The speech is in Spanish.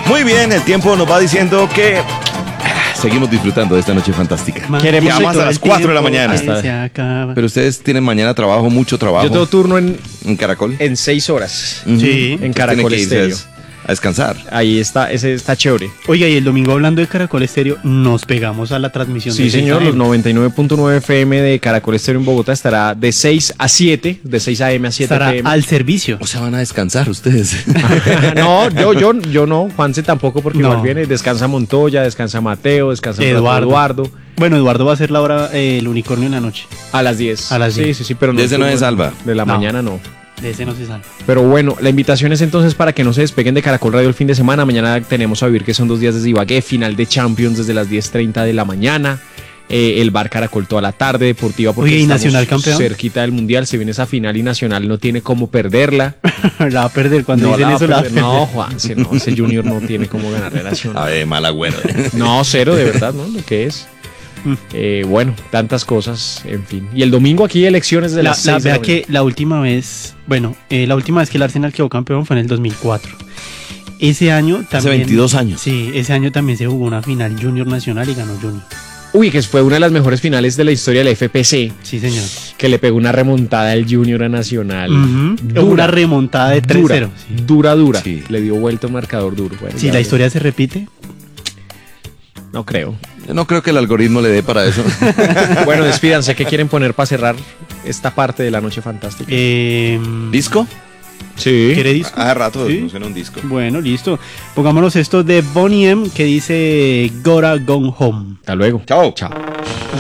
Muy bien, el tiempo nos va diciendo que seguimos disfrutando de esta noche fantástica. Queremos Llegamos a las 4 de la mañana. Se acaba. Pero ustedes tienen mañana trabajo, mucho trabajo. Yo tengo turno en Caracol. 6 horas. Sí. En Caracol Tienen que irse Estéreo. a descansar. Ahí está, ese está chévere. Oiga, y el domingo hablando de Caracol Estéreo, nos pegamos a la transmisión Sí, de 6 señor, AM. los 99.9 FM de Caracol Estéreo en Bogotá estará de 6 a 7, de 6 AM a 7 Estará PM. al servicio. O sea, van a descansar ustedes. No, yo no, Juanse tampoco, porque No. igual viene, descansa Montoya, descansa Mateo, descansa Eduardo. Bueno, Eduardo va a hacer la hora el unicornio en la noche. A las 10. A las 10. Sí, pero De ese no es Alba. De la No. mañana no. De ese no se sale. Pero bueno, la invitación es entonces para que no se despeguen de Caracol Radio el fin de semana. Mañana tenemos a vivir que son 2 días desde Ibagué, final de Champions desde las 10:30 de la mañana. El bar Caracol toda la tarde, deportiva, porque Oye, ¿y estamos Nacional campeón? cerquita del Mundial. Se viene esa final y Nacional no tiene cómo perderla. La va a perder cuando No, dicen la va eso. a La va a perder. perder. No, Juanse, no, ese Junior no tiene cómo ganarle a A Nacional. ver, mal agüero. No, cero, de verdad, ¿no? Lo que es. Bueno, tantas cosas, en fin. Y el domingo aquí elecciones de las 6 de la Vea mañana. que la última vez, la última vez que el Arsenal quedó campeón fue en el 2004. Ese año también. Hace 22 años. Sí, ese año también se jugó una final Junior Nacional y ganó Junior. Uy, que fue una de las mejores finales de la historia de la FPC, Sí, señor. que le pegó una remontada al Junior a Nacional. Ujú. Dura. Una remontada de 3-0. Dura. Sí. Le dio vuelta un marcador duro. Bueno, Si ya la ves. historia se repite. No creo. Yo no creo que el algoritmo le dé para eso. Bueno, despídanse. ¿Qué quieren poner para cerrar esta parte de la noche fantástica? ¿Disco? Sí. ¿Quiere disco? Hace rato Sí. no suena un disco. Bueno, listo. Pongámonos esto de Boney M que dice Gotta Go Home. Hasta luego. Chao. Chao.